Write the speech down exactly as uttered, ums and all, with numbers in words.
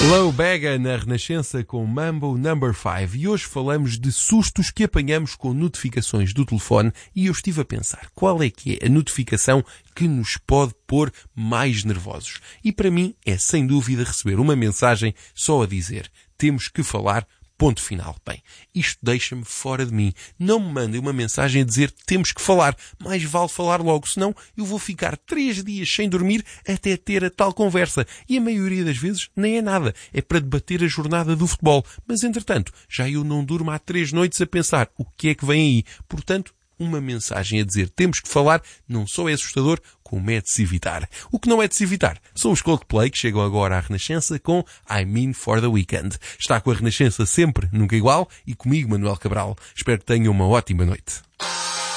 Low Bega na Renascença com Mambo Number cinco e hoje falamos de sustos que apanhamos com notificações do telefone e eu estive a pensar qual é que é a notificação que nos pode pôr mais nervosos. E para mim é sem dúvida receber uma mensagem só a dizer temos que falar, ponto final. Bem, isto deixa-me fora de mim. Não me mandem uma mensagem a dizer temos que falar. Mais vale falar logo, senão eu vou ficar três dias sem dormir até ter a tal conversa. E a maioria das vezes nem é nada. É para debater a jornada do futebol. Mas, entretanto, já eu não durmo há três noites a pensar o que é que vem aí. Portanto, uma mensagem a dizer temos que falar não só é assustador, como é de se evitar. O que não é de se evitar são os Coldplay que chegam agora à Renascença com I'm In For The Weekend. Está com a Renascença sempre, nunca igual, e comigo, Manuel Cabral. Espero que tenham uma ótima noite.